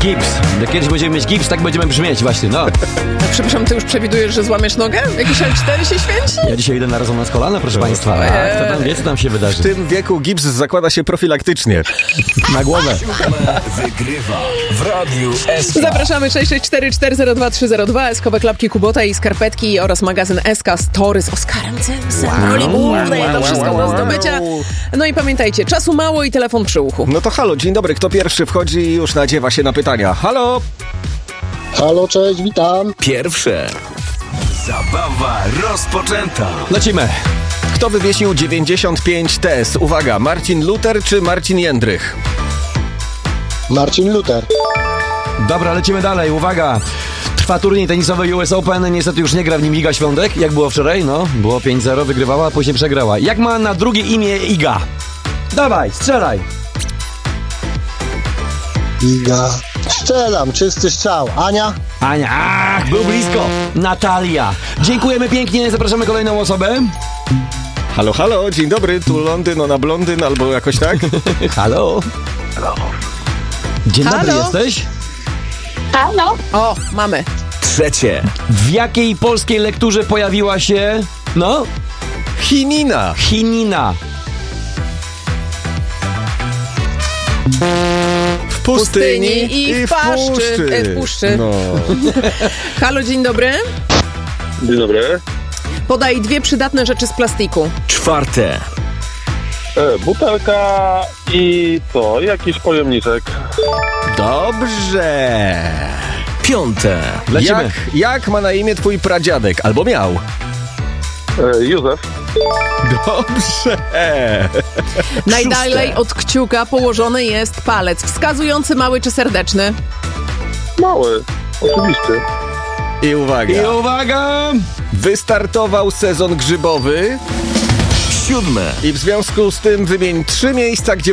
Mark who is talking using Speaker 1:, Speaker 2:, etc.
Speaker 1: Gips. Jak kiedyś będziemy mieć gips, tak będziemy brzmieć właśnie, no.
Speaker 2: Przepraszam, ty już przewidujesz, że złamiesz nogę? Jakiś L4 się święci?
Speaker 1: Ja dzisiaj idę na rezonans kolana, proszę państwa. A kto tam wie, co tam się wydarzy?
Speaker 3: W tym wieku gips zakłada się profilaktycznie.
Speaker 1: Na głowę.
Speaker 4: Wygrywa w Radiu SK.
Speaker 2: Zapraszamy 664-402-302, eskowe klapki Kubota i skarpetki oraz magazyn SK Story z Oskarem Cymsem. Roli głównej, to wszystko do zdobycia. No i pamiętajcie, czasu mało i telefon przy uchu.
Speaker 3: No to halo, dzień dobry, kto pierwszy wchodzi i już nadziewa się na pytania. Halo?
Speaker 5: Halo, cześć, witam.
Speaker 4: Pierwsze. Zabawa rozpoczęta.
Speaker 1: Lecimy.
Speaker 3: Kto wywiesił 95 tez? Uwaga, Marcin Luther czy Marcin Jędrych?
Speaker 5: Marcin Luther.
Speaker 1: Dobra, lecimy dalej. Uwaga. Trwa turniej tenisowy US Open. Niestety już nie gra w nim Iga Świątek. Jak było wczoraj? No, było 5-0, wygrywała, a później przegrała. Jak ma na drugie imię Iga? Dawaj, strzelaj.
Speaker 5: Iga. Strzelam, czysty strzał. Ania?
Speaker 1: Ania, ach, był blisko. Natalia. Dziękujemy pięknie, zapraszamy kolejną osobę.
Speaker 3: Halo, halo, dzień dobry, tu Londyn, ona blondyn, albo jakoś tak?
Speaker 1: Halo. Dzień dobry,
Speaker 2: Halo?
Speaker 1: jesteś?
Speaker 6: Halo?
Speaker 2: O, mamy.
Speaker 4: Trzecie.
Speaker 1: W jakiej polskiej lekturze pojawiła się, no,
Speaker 3: Chinina.
Speaker 1: chinina?
Speaker 3: W pustyni
Speaker 2: i w paszczy. W puszczy.
Speaker 3: No.
Speaker 2: Halo, dzień dobry.
Speaker 7: Dzień dobry.
Speaker 2: Podaj 2 przydatne rzeczy z plastiku.
Speaker 4: Czwarte.
Speaker 7: Butelka i co? Jakiś pojemniczek.
Speaker 3: Dobrze.
Speaker 4: Piąte.
Speaker 1: Lecimy.
Speaker 3: Jak ma na imię twój pradziadek? Albo miał?
Speaker 7: Józef.
Speaker 3: Dobrze.
Speaker 2: Najdalej od kciuka położony jest palec, wskazujący mały czy serdeczny.
Speaker 7: Mały. Oczywiście.
Speaker 3: I uwaga.
Speaker 1: I uwaga!
Speaker 3: Wystartował sezon grzybowy
Speaker 4: Siódme.
Speaker 3: i w związku z tym wymień 3 miejsca, gdzie